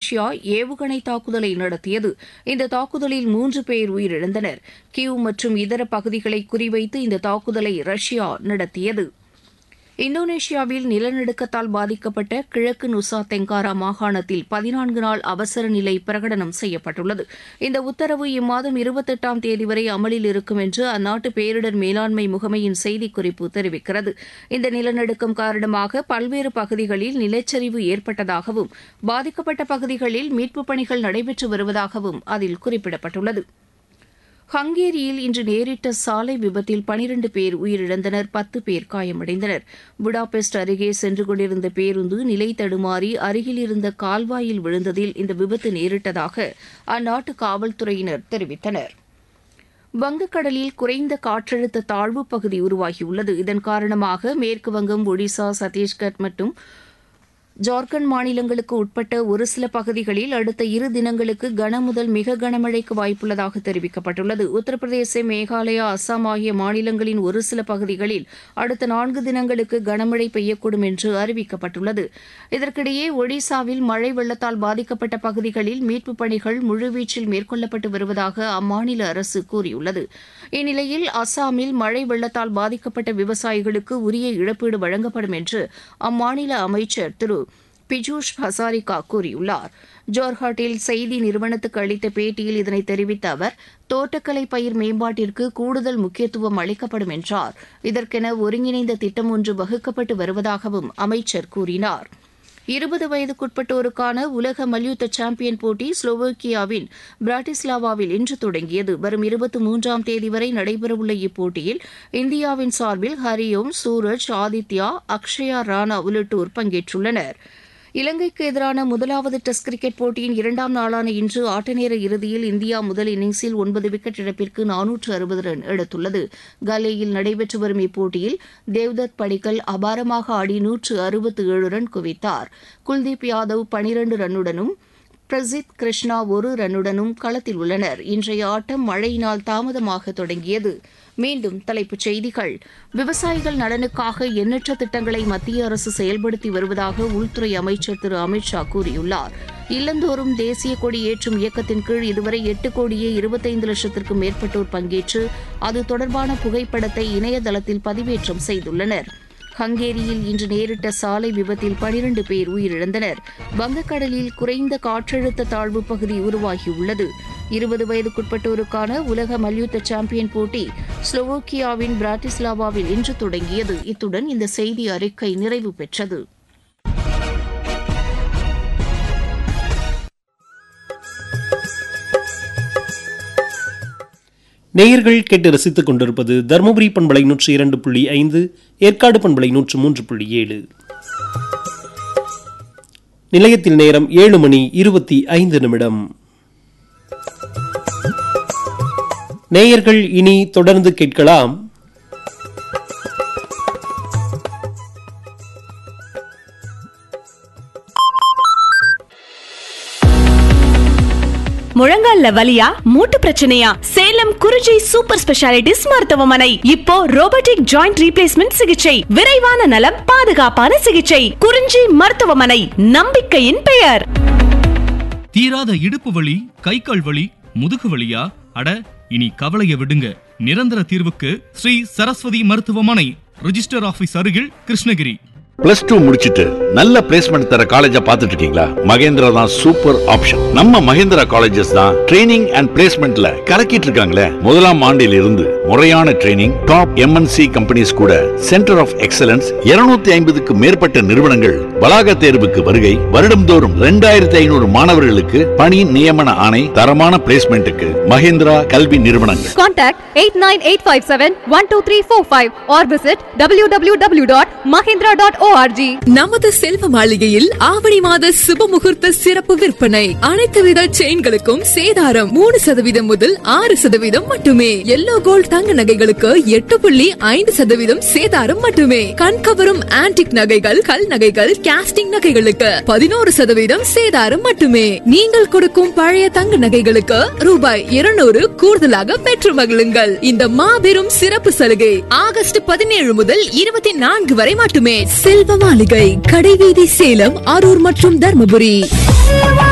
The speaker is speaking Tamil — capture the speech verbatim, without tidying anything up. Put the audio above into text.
ஜாப்ரோச்சியா ஏவுகணை தாக்குதலை நடத்தியது. இந்த தாக்குதலில் மூன்று பேர் உயிரிழந்தனர். கீவ் மற்றும் இதர பகுதிகளை குறிவைத்து இந்த தாக்குதலை ரஷ்யா நடத்தியது. இந்தோனேஷியாவில் நிலநடுக்கத்தால் பாதிக்கப்பட்ட கிழக்கு நுசா தெங்காரா மாகாணத்தில் பதினான்கு நாள் அவசர நிலை பிரகடனம் செய்யப்பட்டுள்ளது. இந்த உத்தரவு இம்மாதம் இருபத்தெட்டாம் தேதி வரை அமலில் இருக்கும் என்று அந்நாட்டு பேரிடர் மேலாண்மை முகமையின் செய்திக்குறிப்பு தெரிவிக்கிறது. இந்த நிலநடுக்கம் காரணமாக பல்வேறு பகுதிகளில் நிலச்சரிவு ஏற்பட்டதாகவும் பாதிக்கப்பட்ட பகுதிகளில் மீட்புப் பணிகள் நடைபெற்று வருவதாகவும் அதில் குறிப்பிடப்பட்டுள்ளது. ஹங்கேரியில் இன்று நேரிட்ட சாலை விபத்தில் பனிரண்டு பேர் உயிரிழந்தனர், பத்து பேர் காயமடைந்தனர். புடாபெஸ்ட் அருகே சென்று கொண்டிருந்த பேருந்து நிலை தடுமாறி அருகில் இருந்த கால்வாயில் விழுந்ததில் இந்த விபத்து நேரிட்டதாக அந்நாட்டு காவல்துறையினர் தெரிவித்தனர். வங்கக்கடலில் குறைந்த காற்றழுத்த தாழ்வு பகுதி உருவாகியுள்ளது. இதன் காரணமாக மேற்குவங்கம், ஒடிசா, சத்தீஸ்கர் மற்றும் ஜார்க்கண்ட் மாநிலங்களுக்கு உட்பட்ட ஒரு சில பகுதிகளில் அடுத்த இரு தினங்களுக்கு கனமுதல் மிக கனமழைக்கு வாய்ப்புள்ளதாக தெரிவிக்கப்பட்டுள்ளது. உத்தரப்பிரதேச, மேகாலயா, அஸ்ஸாம் ஆகிய மாநிலங்களின் ஒரு சில பகுதிகளில் அடுத்த நான்கு தினங்களுக்கு கனமழை பெய்யக்கூடும் என்று அறிவிக்கப்பட்டுள்ளது. இதற்கிடையே ஒடிசாவில் மழை வெள்ளத்தால் பாதிக்கப்பட்ட பகுதிகளில் மீட்புப் பணிகள் முழுவீச்சில் மேற்கொள்ளப்பட்டு வருவதாக அம்மாநில அரசு கூறியுள்ளது. இந்நிலையில் அஸ்ஸாமில் மழை வெள்ளத்தால் பாதிக்கப்பட்ட விவசாயிகளுக்கு உரிய இழப்பீடு வழங்கப்படும் என்று அம்மாநில அமைச்சர் திரு பிஜூஷ் ஹசாரிகா கூறியுள்ளார். ஜோர்ஹாட்டில் செய்தி நிறுவனத்துக்கு அளித்த பேட்டியில் இதனை தெரிவித்த அவர், தோட்டக்கலை பயிர் மேம்பாட்டிற்கு கூடுதல் முக்கியத்துவம் அளிக்கப்படும் என்றார். இதற்கென ஒருங்கிணைந்த திட்டம் ஒன்று வகுக்கப்பட்டு வருவதாகவும் அமைச்சர் கூறினார். இருபது வயதுக்குட்பட்டோருக்கான உலக மல்யுத்த சாம்பியன் போட்டி ஸ்லோவோக்கியாவின் பிராட்டிஸ்லாவாவில் இன்று தொடங்கியது. வரும் இருபத்தி மூன்றாம் தேதி வரை நடைபெறவுள்ள இப்போட்டியில் இந்தியாவின் சார்பில் ஹரியோம், சூரஜ், ஆதித்யா, அக்ஷயா ராணா உள்ளிட்டோர் பங்கேற்றுள்ளனர். இலங்கைக்கு எதிரான முதலாவது டெஸ்ட் கிரிக்கெட் போட்டியின் இரண்டாம் நாளான இன்று ஆட்டநேர இறுதியில் இந்தியா முதல் இன்னிங்ஸில் ஒன்பது விக்கெட் இழப்பிற்கு நானூற்று அறுபது ரன் எடுத்துள்ளது. கலேயில் நடைபெற்று வரும் இப்போட்டியில் தேவ்தத் படிக்கல் அபாரமாக ஆடி நூற்று அறுபத்து ஏழு ரன் குவித்தார். குல்தீப் யாதவ் பனிரண்டு ரன்னுடனும் பிரசித் கிருஷ்ணா ஒரு ரன்னுடனும் களத்தில் உள்ளனர். இன்றைய ஆட்டம் மழையினால் தாமதமாக தொடங்கியது. மீண்டும் தலைப்புச் செய்திகள். விவசாயிகள் நலனுக்காக எண்ணற்ற திட்டங்களை மத்திய அரசு செயல்படுத்தி வருவதாக உள்துறை அமைச்சர் திரு அமித் ஷா கூறியுள்ளார். இல்லந்தோறும் தேசிய கொடி ஏற்றும் இயக்கத்தின் கீழ் இதுவரை எட்டு கோடியே இருபத்தைந்து லட்சத்திற்கும் மேற்பட்டோர் பங்கேற்று அது தொடர்பான புகைப்படத்தை இணையதளத்தில் பதிவேற்றம் செய்துள்ளனர். ஹங்கேரியில் இன்று நேரிட்ட சாலை விபத்தில் பனிரண்டு பேர் உயிரிழந்தனர். வங்கக்கடலில் குறைந்த காற்றழுத்த தாழ்வு பகுதி உருவாகியுள்ளது. இருபது வயதுக்குட்பட்டோருக்கான உலக மல்யுத்த சாம்பியன் போட்டி ஸ்லோவோக்கியாவின் பிராட்டிஸ்லாவாவில் இன்று தொடங்கியது. இத்துடன் இந்த செய்தி அறிக்கை நிறைவு பெற்றது. நேயர்கள் கேட்டு ரசித்துக் கொண்டிருப்பது தருமபுரி பண்பலை நூற்றி இரண்டு புள்ளி ஐந்து, ஏற்காடு பண்பலை நூற்று மூன்று புள்ளி ஏழு. நிலையத்தில் நேரம் ஏழு மணி இருபத்தி ஐந்து நிமிடம். நேயர்கள் இனி தொடர்ந்து கேட்கலாம் முழங்கால்ல வலியா, மூட்டு பிரச்சனையா? சேலம் குறிஞ்சி சூப்பர் ஸ்பெஷாலிட்டிஸ் மருத்துவமனை இப்போ ரோபோட்டிக் ஜாயிண்ட் ரீப்ளேஸ்மெண்ட் சிகிச்சை, விரைவான நலம், பாதுகாப்பான சிகிச்சை. குறிஞ்சி மருத்துவமனை, நம்பிக்கையின் பெயர். தீராத இடுப்பு வலி, கை கால் வலி, முதுகு வலியா? அட, இனி கவலைய விடுங்க. நிரந்தர தீர்வுக்கு ஸ்ரீ சரஸ்வதி மருத்துவமனை, ரிஜிஸ்டர் ஆபீஸ் அருகில், கிருஷ்ணகிரி. பிளஸ் டூ முடிச்சிட்டு நல்ல பிளேஸ்மெண்ட் தர காலேஜா பாத்துட்டு இருக்கீங்களா? மகேந்திரா தான் சூப்பர் ஆப்ஷன். நம்ம மகேந்திரா காலேஜஸ் தான் ட்ரைனிங் அண்ட் பிளேஸ்மெண்ட்ல கலக்கிட்டு இருக்காங்களே. முதலாம் ஆண்டில் இருந்து முறையான ட்ரைனிங், டாப் எம்என்சி கம்பெனிஸ் கூட சென்டர் ஆஃப் எக்ஸலன்ஸ், இருநூத்தி ஐம்பதுக்கு மேற்பட்ட நிறுவனங்கள் வளாக தேர்வுக்கு வருகை, வருடம்தோறும் இரண்டாயிரத்தி ஐநூறு மாணவர்களுக்கு பணி நியமன ஆணை, தரமான பிளேஸ்மெண்ட்டுக்கு மகேந்திரா கல்வி நிறுவனங்கள். Contact eight nine eight five seven one two three four five or visit w w w dot mahindra dot org. நமது செல்வ மாளிகையில் ஆவணி மாத சுப முகூர்த்த சிறப்பு விற்பனை. அனைத்து வித செயின்களுக்கும் சேதாரம் மூணு சதவீதம் முதல் ஆறு சதவீதம் மட்டுமே. எல்லோ கோல்ட் தங்க நகைகளுக்கு எட்டு புள்ளி ஐந்து சதவீதம் சேதாரம் மட்டுமே. கண்கவரும் ஆன்டிக் நகைகள், கல் நகைகள், காஸ்டிங் நகைகளுக்கு பதினோரு சதவீதம் சேதாரம் மட்டுமே. நீங்கள் கொடுக்கும் பழைய தங்க நகைகளுக்கு ரூபாய் இருநூறு கூடுதலாக பெற்று மகிழுங்கள். இந்த மாபெரும் சிறப்பு சலுகை ஆகஸ்ட் பதினேழு முதல் இருபத்தி நான்கு வரை மட்டுமே. செல்வ மாளிகை, கடைவீதி, சேலம், அரூர் மற்றும் தர்மபுரி.